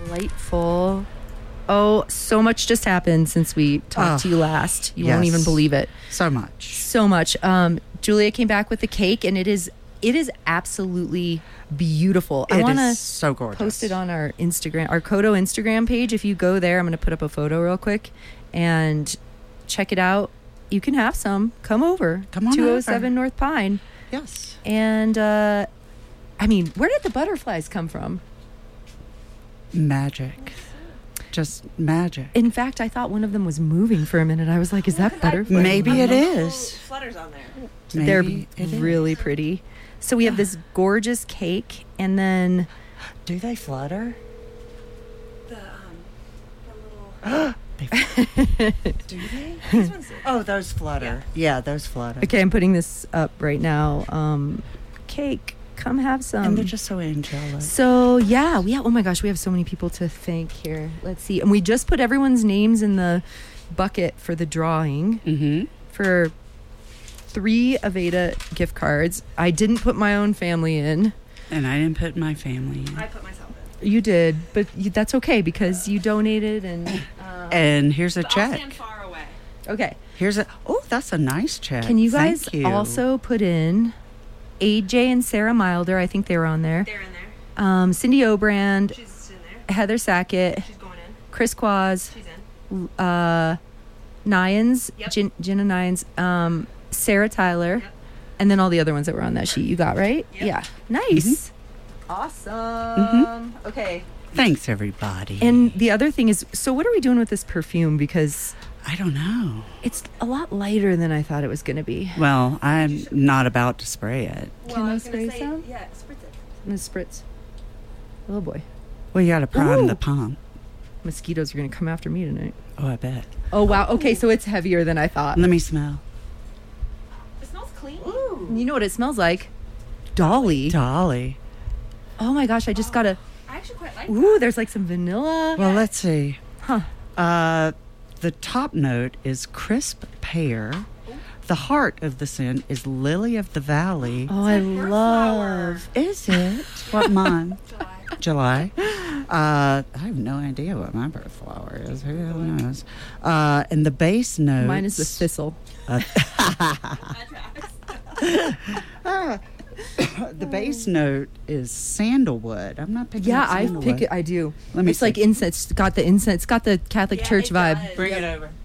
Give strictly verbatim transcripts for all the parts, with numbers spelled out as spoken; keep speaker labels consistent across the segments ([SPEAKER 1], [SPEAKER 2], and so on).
[SPEAKER 1] Delightful. Oh, so much just happened since we talked
[SPEAKER 2] Oh,
[SPEAKER 1] to you last. You
[SPEAKER 2] yes.
[SPEAKER 1] won't even believe it.
[SPEAKER 2] So much.
[SPEAKER 1] So much. Um, Julia came back with the cake, and it is it is absolutely beautiful. I
[SPEAKER 2] It
[SPEAKER 1] want to
[SPEAKER 2] is so gorgeous.
[SPEAKER 1] post it on our Instagram, our Kodo Instagram page. If you go there, I'm going to put up a photo real quick and check it out. You can have some. Come over.
[SPEAKER 2] Come on
[SPEAKER 1] two oh seven
[SPEAKER 2] over.
[SPEAKER 1] North Pine.
[SPEAKER 2] Yes.
[SPEAKER 1] And, uh, I mean, where did the butterflies come from?
[SPEAKER 2] Magic. Just magic.
[SPEAKER 1] In fact, I thought one of them was moving for a minute. I was like, is that butterfly?
[SPEAKER 2] Maybe it
[SPEAKER 3] Little
[SPEAKER 2] is.
[SPEAKER 3] flutters on there.
[SPEAKER 1] They're
[SPEAKER 2] Maybe it is.
[SPEAKER 1] really pretty. So we have this gorgeous cake, and then
[SPEAKER 2] Do they flutter?
[SPEAKER 3] The um, the little.
[SPEAKER 2] They Do they?
[SPEAKER 3] These ones do.
[SPEAKER 2] Oh, those flutter. Yeah, those flutter.
[SPEAKER 1] okay, I'm putting this up right now. Um, cake, come have some.
[SPEAKER 2] And they're just so angelic.
[SPEAKER 1] So yeah, we have, oh my gosh, we have so many people to thank here. Let's see, and we just put everyone's names in the bucket for the drawing
[SPEAKER 2] Mm-hmm.
[SPEAKER 1] for three Aveda gift cards. I didn't put my own family in.
[SPEAKER 2] And I didn't put my family in.
[SPEAKER 3] I put myself in.
[SPEAKER 1] You did, but you, that's okay because you donated and. Uh,
[SPEAKER 2] And here's a
[SPEAKER 3] But I'll
[SPEAKER 2] check.
[SPEAKER 3] stand far away.
[SPEAKER 1] okay,
[SPEAKER 2] Here's a. Oh, that's a nice check.
[SPEAKER 1] can you guys
[SPEAKER 2] Thank you.
[SPEAKER 1] also put in A J and Sarah Milder? I think they were on there.
[SPEAKER 3] They're in there.
[SPEAKER 1] Um, Cindy Obrand,
[SPEAKER 3] She's in there.
[SPEAKER 1] Heather Sackett,
[SPEAKER 3] She's going in.
[SPEAKER 1] Chris Quaz,
[SPEAKER 3] She's in.
[SPEAKER 1] uh, Nyans,
[SPEAKER 3] Yep.
[SPEAKER 1] Gin, Jenna Nyans, um, Sarah Tyler,
[SPEAKER 3] Yep.
[SPEAKER 1] and then all the other ones that were on that sheet. You got right?
[SPEAKER 3] Yep.
[SPEAKER 1] Yeah, nice,
[SPEAKER 2] Mm-hmm.
[SPEAKER 1] awesome. Okay,
[SPEAKER 2] Thanks, everybody.
[SPEAKER 1] and the other thing is, so what are we doing with this perfume? Because
[SPEAKER 2] I don't know.
[SPEAKER 1] it's a lot lighter than I thought it was going to be.
[SPEAKER 2] Well, I'm not about to spray it.
[SPEAKER 3] Well,
[SPEAKER 1] Can
[SPEAKER 3] I
[SPEAKER 1] I
[SPEAKER 3] was gonna
[SPEAKER 1] spray
[SPEAKER 3] say,
[SPEAKER 1] some?
[SPEAKER 3] yeah, spritz it.
[SPEAKER 1] I'm gonna spritz. Oh boy,
[SPEAKER 2] Well, you got to prime
[SPEAKER 1] Ooh.
[SPEAKER 2] the pump.
[SPEAKER 1] mosquitoes are going to come after me tonight.
[SPEAKER 2] Oh, I bet.
[SPEAKER 1] Oh wow. Okay, so it's heavier than I thought.
[SPEAKER 2] Let me smell.
[SPEAKER 3] It smells clean.
[SPEAKER 1] You know what it smells like? Dolly.
[SPEAKER 2] Dolly.
[SPEAKER 1] Oh my gosh, I just got a.
[SPEAKER 3] I actually quite like
[SPEAKER 1] Ooh, there's like some vanilla.
[SPEAKER 2] Well, let's see.
[SPEAKER 1] Huh.
[SPEAKER 2] Uh, the top note is crisp pear. The heart of the scent is lily of the valley.
[SPEAKER 1] Oh, I
[SPEAKER 3] like bird
[SPEAKER 1] love.
[SPEAKER 2] Is it? What month?
[SPEAKER 3] July.
[SPEAKER 2] July. Uh, I have no idea what my birth flower is. Who knows? Uh, and the base note.
[SPEAKER 1] Mine is the thistle.
[SPEAKER 3] That tracks.
[SPEAKER 2] The base note is sandalwood. I'm not picking
[SPEAKER 1] Yeah,
[SPEAKER 2] up
[SPEAKER 1] I
[SPEAKER 2] sandalwood.
[SPEAKER 1] pick it. I do.
[SPEAKER 2] Let me
[SPEAKER 1] It's like
[SPEAKER 2] see.
[SPEAKER 1] incense. It's got the incense. It's got the Catholic
[SPEAKER 3] Yeah,
[SPEAKER 1] Church
[SPEAKER 3] it
[SPEAKER 1] vibe.
[SPEAKER 3] does.
[SPEAKER 2] Bring
[SPEAKER 3] Yep.
[SPEAKER 2] it over.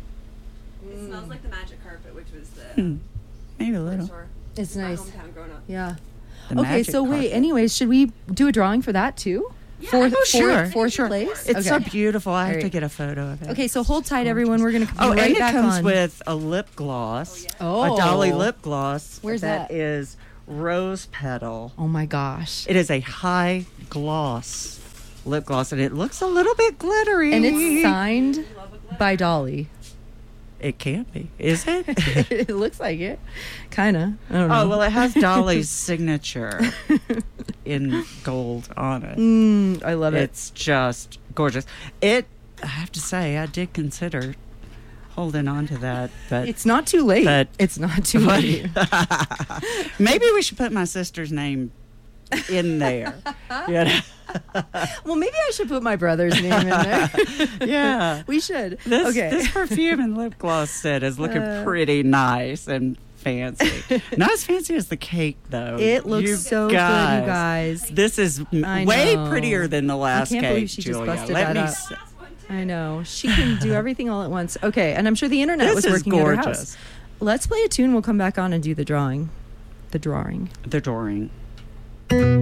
[SPEAKER 3] It smells like the magic carpet, which was the
[SPEAKER 2] Hmm. Maybe a little.
[SPEAKER 3] store.
[SPEAKER 1] It's
[SPEAKER 3] My
[SPEAKER 1] nice.
[SPEAKER 3] hometown growing up.
[SPEAKER 1] Yeah.
[SPEAKER 2] The
[SPEAKER 1] Okay,
[SPEAKER 2] magic
[SPEAKER 1] so wait.
[SPEAKER 2] carpet.
[SPEAKER 1] Anyways, should we do a drawing for that too? Fourth,
[SPEAKER 2] Oh, sure.
[SPEAKER 1] fourth, fourth
[SPEAKER 2] sure.
[SPEAKER 1] place.
[SPEAKER 2] It's
[SPEAKER 1] okay.
[SPEAKER 2] so beautiful. I have
[SPEAKER 1] All
[SPEAKER 2] to
[SPEAKER 1] right.
[SPEAKER 2] get a photo of it.
[SPEAKER 1] Okay, so hold tight, everyone. We're gonna be
[SPEAKER 2] Oh,
[SPEAKER 1] right
[SPEAKER 2] and it
[SPEAKER 1] back
[SPEAKER 2] comes
[SPEAKER 1] on.
[SPEAKER 2] with a lip gloss.
[SPEAKER 1] Oh.
[SPEAKER 2] A Dolly lip gloss.
[SPEAKER 1] Where's that?
[SPEAKER 2] That is rose petal.
[SPEAKER 1] Oh my gosh.
[SPEAKER 2] It is a high gloss lip gloss, and it looks a little bit glittery.
[SPEAKER 1] And it's signed by Dolly.
[SPEAKER 2] It can't be, is it?
[SPEAKER 1] It looks like it. Kind of. I don't know.
[SPEAKER 2] Oh well, it has Dolly's signature in gold on it.
[SPEAKER 1] Mm, I love it.
[SPEAKER 2] It's just gorgeous. It, I have to say, I did consider holding on to that, but
[SPEAKER 1] It's not too late.
[SPEAKER 2] But-
[SPEAKER 1] it's not too late.
[SPEAKER 2] maybe we should put my sister's name in there. Yeah,
[SPEAKER 1] Well, maybe I should put my brother's name in there.
[SPEAKER 2] yeah.
[SPEAKER 1] We should.
[SPEAKER 2] This,
[SPEAKER 1] okay.
[SPEAKER 2] this perfume and lip gloss set is looking
[SPEAKER 1] Uh,
[SPEAKER 2] pretty nice and fancy. Not as fancy as the cake, though.
[SPEAKER 1] It looks
[SPEAKER 2] You
[SPEAKER 1] so good, you guys.
[SPEAKER 2] This is m-
[SPEAKER 1] I
[SPEAKER 2] way
[SPEAKER 1] know.
[SPEAKER 2] prettier than the last
[SPEAKER 1] can't
[SPEAKER 2] cake,
[SPEAKER 1] believe she just
[SPEAKER 2] Julia.
[SPEAKER 1] busted
[SPEAKER 2] Let
[SPEAKER 1] that
[SPEAKER 2] me
[SPEAKER 1] up.
[SPEAKER 2] s-
[SPEAKER 1] I know. She can do everything all at once. Okay, and I'm sure the internet
[SPEAKER 2] This
[SPEAKER 1] was
[SPEAKER 2] is
[SPEAKER 1] working at her house.
[SPEAKER 2] gorgeous.
[SPEAKER 1] Let's play a tune. We'll come back on and do the drawing. The drawing.
[SPEAKER 2] The drawing.